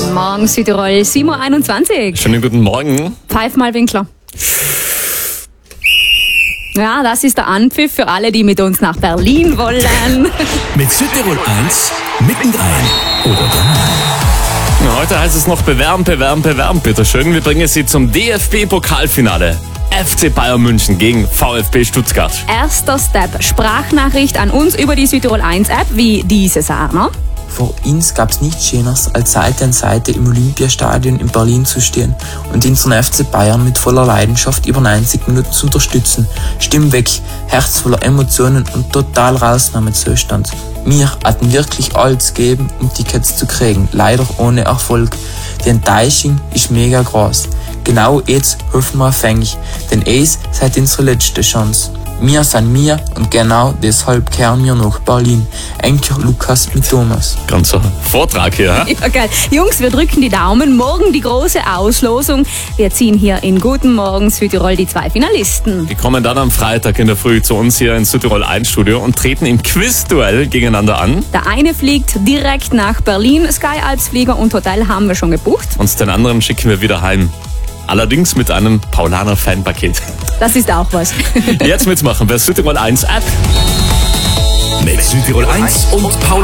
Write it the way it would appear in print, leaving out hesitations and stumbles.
Guten Morgen, Südtirol, 7.21 Uhr. Schönen guten Morgen. Pfeif mal, Winkler. Ja, das ist der Anpfiff für alle, die mit uns nach Berlin wollen. Mit Südtirol 1 mittendrin oder danach. Heute heißt es noch bewerben, bitteschön. Wir bringen Sie zum DFB-Pokalfinale. FC Bayern München gegen VfB Stuttgart. Erster Step, Sprachnachricht an uns über die Südtirol 1 App, wie diese Sarner. Für uns gab's nichts Schöneres, als Seite an Seite im Olympiastadion in Berlin zu stehen und unseren FC Bayern mit voller Leidenschaft über 90 Minuten zu unterstützen. Stimme weg, Herz voller Emotionen und totaler Ausnahmezustand. Wir hatten wirklich alles gegeben, um Tickets zu kriegen, leider ohne Erfolg. Die Enttäuschung ist mega groß. Genau jetzt hoffen wir fängig, denn es seid unsere letzte Chance. Wir sind wir und genau deshalb kehren wir nach Berlin. Enker Lukas mit Thomas. Ganzer Vortrag hier, ha? Ja, geil. Jungs, wir drücken die Daumen. Morgen die große Auslosung. Wir ziehen hier in Guten Morgen Südtirol die 2 Finalisten. Die kommen dann am Freitag in der Früh zu uns hier ins Südtirol 1 Studio und treten im Quizduell gegeneinander an. Der eine fliegt direkt nach Berlin. Sky Alps Flieger und Hotel haben wir schon gebucht. Und den anderen schicken wir wieder heim. Allerdings mit einem Paulaner-Fanpaket. Das ist auch was. Jetzt mitmachen bei Südtirol 1 App. Mit Südtirol 1 und Paul